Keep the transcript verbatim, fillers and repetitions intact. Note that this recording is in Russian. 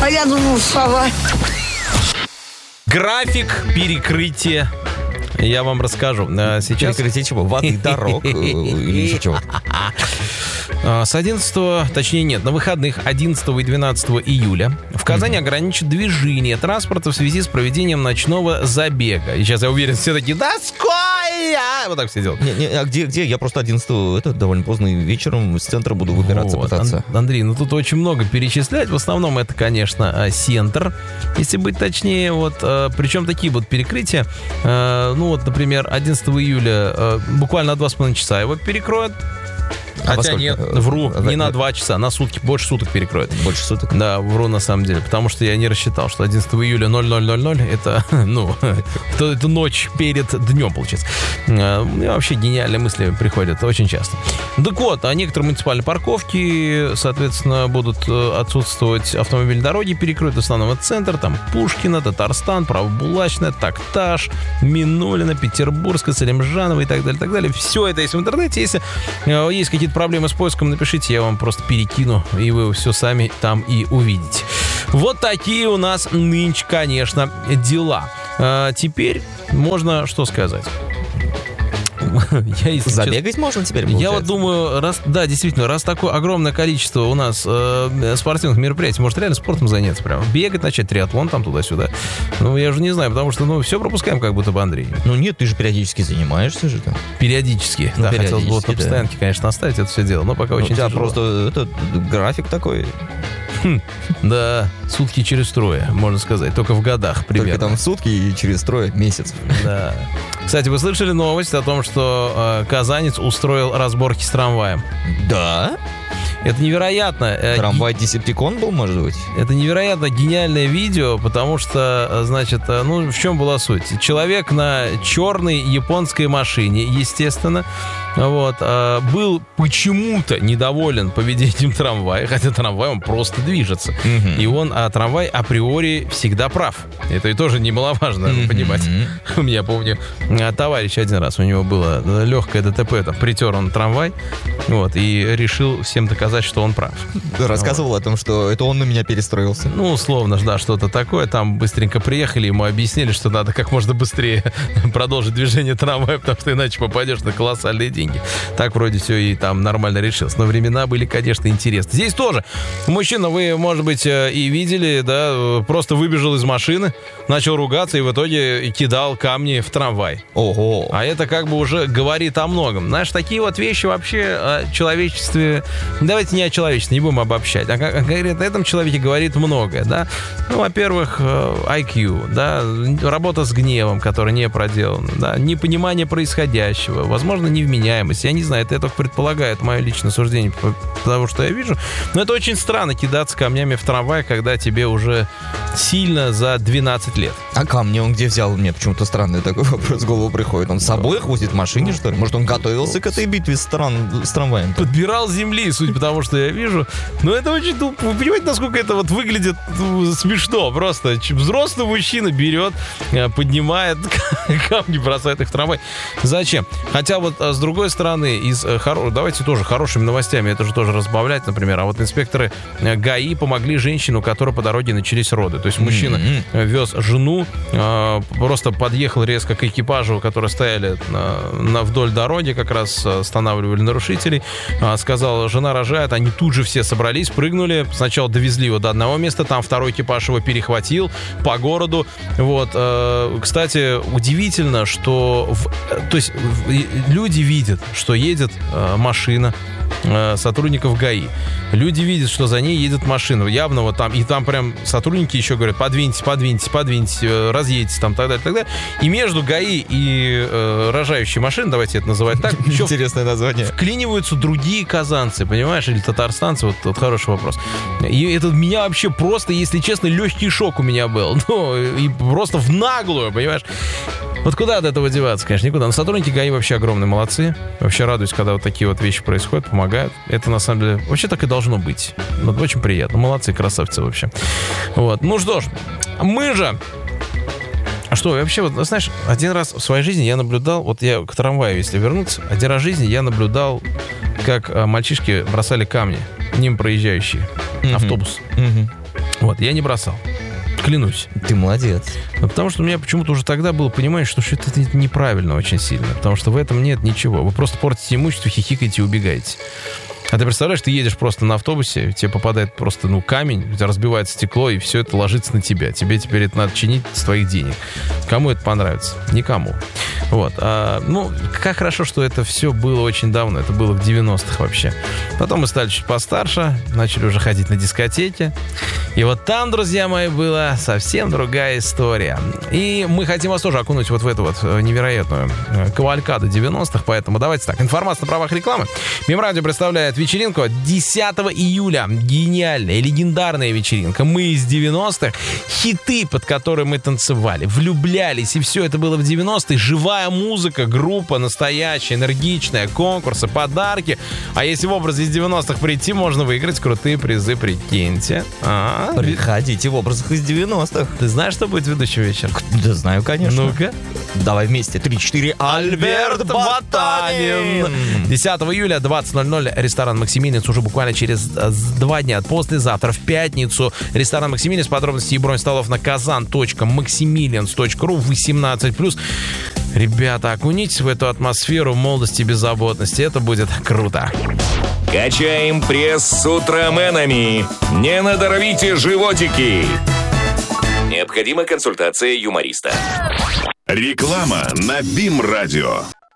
А я думал, сова. График перекрытия. Я вам расскажу. Сейчас... Перекрытие чего? Воды, дорог или еще чего? С одиннадцатого, точнее нет, на выходных одиннадцатого и двенадцатого июля в Казани mm-hmm. ограничат движение транспорта в связи с проведением ночного забега. И сейчас я уверен, все такие, да сколько? Вот так все делают. Не, не, а где, где? Я просто одиннадцатого, это довольно поздно вечером с центра буду выбираться, вот, пытаться. Ан- Андрей, ну тут очень много перечислять. В основном это, конечно, центр, если быть точнее. Вот, причем такие вот перекрытия. Ну вот, например, одиннадцатого июля буквально на два с половиной часа его перекроют. А Хотя нет, вру, не на два часа, на сутки, больше суток перекроют. Больше суток? Да, вру на самом деле, потому что я не рассчитал, что одиннадцатого июля ноль ноль ноль ноль это, ну, это, это ночь перед днем, получается. И вообще гениальные мысли приходят очень часто. Так вот, а некоторые муниципальные парковки, соответственно, будут отсутствовать, автомобильные дороги перекроют, в основном это центр, там Пушкина, Татарстан, Правобулачная, Такташ, Минулина, Петербургская, Салимжанова и так далее, так далее. Все это есть в интернете. Если есть какие-то проблемы с поиском, напишите, я вам просто перекину, и вы все сами там и увидите. Вот такие у нас нынче, конечно, дела. А теперь можно что сказать? Я, Забегать честно, можно теперь, получается? Я вот думаю, раз, да, действительно, раз такое огромное количество у нас э, спортивных мероприятий, может реально спортом заняться прям, бегать начать, триатлон там туда-сюда. Ну, я же не знаю, потому что, ну, все пропускаем как будто бы, Андрей. Ну, нет, ты же периодически занимаешься же там. Периодически, ну, да, периодически, хотелось бы вот на постоянке, да. конечно, оставить это все дело, но пока ну, очень тяжело. У тебя просто это, график такой... Хм, да, сутки через трое, можно сказать, только в годах примерно. Только там сутки и через трое месяцев. Да. Кстати, вы слышали новость о том, что э, казанец устроил разборки с трамваем? Да? Это невероятно. Трамвай Десептикон был, может быть? Это невероятно гениальное видео, потому что, значит, ну, в чем была суть? Человек на черной японской машине, естественно, вот, был почему-то недоволен поведением трамвая, хотя трамвай, он просто движется. Mm-hmm. И он, а трамвай априори всегда прав. Это и тоже немаловажно, mm-hmm. понимать. У меня, помню, товарищ один раз, у него было легкое ДТП, там, притер он трамвай, вот, и решил всем доказать, что он прав. Рассказывал вот. о том, что это он на меня перестроился. Ну, условно, да, что-то такое. Там быстренько приехали, ему объяснили, что надо как можно быстрее продолжить движение трамвая, потому что иначе попадешь на колоссальные деньги. Так вроде все и там нормально решилось. Но времена были, конечно, интересны. Здесь тоже. Мужчина, вы, может быть, и видели, да, просто выбежал из машины, начал ругаться и в итоге кидал камни в трамвай. Ого! А это как бы уже говорит о многом. Знаешь, такие вот вещи вообще о человечестве... Давайте не о человечестве, не будем обобщать. А конкретно этом человеке говорит многое, да. Ну, во-первых, ай кью, да, работа с гневом, которая не проделана, да, непонимание происходящего, возможно, невменяемость. Я не знаю, это я только предполагаю, это мое личное суждение по того, что я вижу. Но это очень странно кидаться камнями в трамвай, когда тебе уже сильно за двенадцать лет. А камни он где взял? Мне почему-то странный такой вопрос в голову приходит. Он с собой их возит в машине, что ли? Может, он готовился к этой битве с, тран... с трамваем? Подбирал земли, судя по тому, что я вижу. Но это очень... Вы понимаете, насколько это вот выглядит ну, смешно? Просто взрослый мужчина берет, поднимает камни, бросает их в трамвай. Зачем? Хотя вот с другой стороны, из хоро... давайте тоже хорошими новостями это же тоже разбавлять, например. А вот инспекторы ГАИ помогли женщине, у которой по дороге начались роды. То есть мужчина mm-hmm. вез жену, просто подъехал резко к экипажу, которые стояли на, на, вдоль дороги, как раз останавливали нарушителей. Сказал, жена рожает, они тут же все собрались, прыгнули. Сначала довезли его до одного места, там второй экипаж его перехватил по городу. Вот. Кстати, удивительно, что в, то есть люди видят, что едет машина сотрудников ГАИ. Люди видят, что за ней едет машина. Явно вот там, и там прям сотрудники еще говорят, подвиньте, подвиньте, подвиньте, разъедьте там, так далее, так далее. И между ГАИ и э, рожающей машиной, давайте это называть так, интересное название, вклиниваются другие казанцы, понимаешь, или татарстанцы, вот, вот хороший вопрос. И это меня вообще просто, если честно, легкий шок у меня был. Ну, и просто в наглую, понимаешь. Вот куда от этого деваться, конечно, никуда. Но сотрудники ГАИ вообще огромные молодцы. Вообще радуюсь, когда вот такие вот вещи происходят, помогают. Это, на самом деле, вообще так и должно быть. Вот очень приятно. Молодцы, красавцы вообще. Вот. Ну что ж, мы же... А что, вообще, вот, знаешь, один раз в своей жизни я наблюдал, вот я к трамваю, если вернуться, один раз в жизни я наблюдал, как а, мальчишки бросали камни, мимо проезжающие, mm-hmm. автобус. Mm-hmm. Вот, я не бросал. Клянусь. Ты молодец. Ну, потому что у меня почему-то уже тогда было понимание, что что-то это неправильно очень сильно. Потому что в этом нет ничего. Вы просто портите имущество, хихикаете и убегаете. А ты представляешь, ты едешь просто на автобусе, тебе попадает просто, ну, камень, у тебя разбивается стекло, и все это ложится на тебя. Тебе теперь это надо чинить с твоих денег. Кому это понравится? Никому. Вот. А, ну, как хорошо, что это все было очень давно. Это было в девяностых вообще. Потом мы стали чуть постарше, начали уже ходить на дискотеки. И вот там, друзья мои, была совсем другая история. И мы хотим вас тоже окунуть вот в эту вот невероятную кавалькаду девяностых. Поэтому давайте так. Информация на правах рекламы. Мемрадио представляет вечеринку десятого июля. Гениальная, легендарная вечеринка. Мы из девяностых. Хиты, под которые мы танцевали, влюблялись. И все это было в девяностые. Живая музыка, группа настоящая, энергичная, конкурсы, подарки. А если в образе из девяностых прийти, можно выиграть крутые призы, прикиньте. А-а-а. Приходите в образах из девяностых. Ты знаешь, что будет в ведущий вечер? Да знаю, конечно. Ну-ка. Давай вместе. три-четыре. Альберт Ботанин. десятого июля, двадцать ноль ноль, ресторан «Максимилианс» уже буквально через два дня. Послезавтра, в пятницу, ресторан «Максимилианс». Подробности и бронь столов на казан точка максимилианс точка ру, восемнадцать плюс. Ребята, окунитесь в эту атмосферу молодости и беззаботности. Это будет круто. Качаем пресс с утроменами. Не надорвите животики. Необходима консультация юмориста. Реклама на БИМ-радио.